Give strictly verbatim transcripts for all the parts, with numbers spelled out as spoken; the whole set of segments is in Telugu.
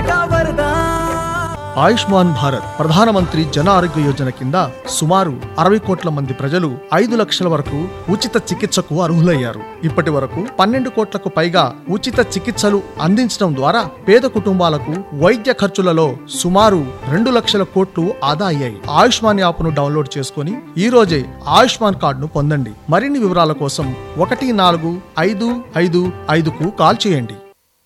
ఆయుష్మాన్ భారత్ ప్రధానమంత్రి జన ఆరోగ్య యోజన కింద సుమారు అరవై కోట్ల మంది ప్రజలు ఐదు లక్షల వరకు ఉచిత చికిత్సకు అర్హులయ్యారు. ఇప్పటి వరకు పన్నెండు కోట్లకు పైగా ఉచిత చికిత్సలు అందించడం ద్వారా పేద కుటుంబాలకు వైద్య ఖర్చులలో సుమారు రెండు లక్షల కోట్లు ఆదా అయ్యాయి. ఆయుష్మాన్ యాప్ ను డౌన్లోడ్ చేసుకుని ఈ రోజే ఆయుష్మాన్ కార్డును పొందండి. మరిన్ని వివరాల కోసం ఒకటి నాలుగు ఐదు ఐదు ఐదుకు కాల్ చేయండి.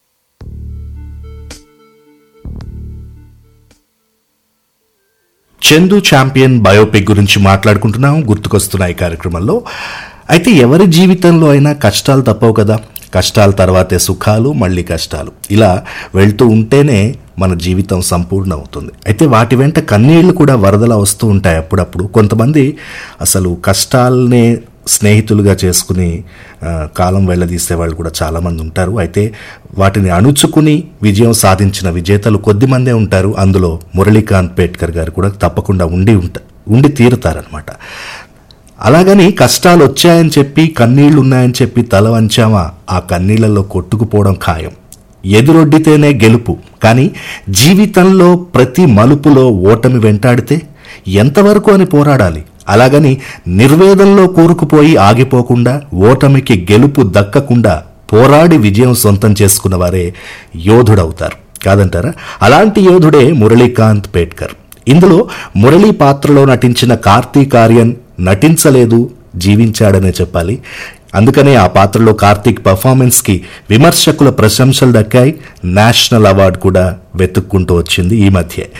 చందు ఛాంపియన్ బయోపిక్ గురించి మాట్లాడుకుంటున్నాం. గుర్తుకొస్తున్నాయి కార్యక్రమంలో. అయితే ఎవరి జీవితంలో అయినా కష్టాలు తప్పవు కదా. కష్టాల తర్వాతే సుఖాలు, మళ్ళీ కష్టాలు, ఇలా వెళ్తూ ఉంటేనే మన జీవితం సంపూర్ణ అవుతుంది. అయితే వాటి వెంట కన్నీళ్లు కూడా వరదలా వస్తూ ఉంటాయి అప్పుడప్పుడు. కొంతమంది అసలు కష్టాలనే స్నేహితులుగా చేసుకుని కాలం వెళ్ళదీసే వాళ్ళు కూడా చాలామంది ఉంటారు. అయితే వాటిని అణుచుకుని విజయం సాధించిన విజేతలు కొద్దిమందే ఉంటారు. అందులో మురళీకాంత్ పేట్కర్ గారు కూడా తప్పకుండా ఉండి ఉంటా ఉండి తీరుతారనమాట. అలాగని కష్టాలు వచ్చాయని చెప్పి, కన్నీళ్లు ఉన్నాయని చెప్పి తల వంచామా, ఆ కన్నీళ్లలో కొట్టుకుపోవడం ఖాయం. ఎదురొడ్డితేనే గెలుపు. కానీ జీవితంలో ప్రతి మలుపులో ఓటమి వెంటాడితే ఎంతవరకు అని పోరాడాలి. అలాగని నిర్వేదంలో కూరుకుపోయి ఆగిపోకుండా, ఓటమికి గెలుపు దక్కకుండా పోరాడి విజయం సొంతం చేసుకున్న వారే యోధుడవుతారు, కాదంటారా? అలాంటి యోధుడే మురళీకాంత్ పేట్కర్. ఇందులో మురళీ పాత్రలో నటించిన కార్తీక్ ఆర్యన్ నటించలేదు, జీవించాడనే చెప్పాలి. అందుకనే ఆ పాత్రలో కార్తీక్ పర్ఫార్మెన్స్కి విమర్శకుల ప్రశంసలు దక్కాయి. నేషనల్ అవార్డు కూడా వెతుక్కుంటూ వచ్చింది ఈ మధ్య.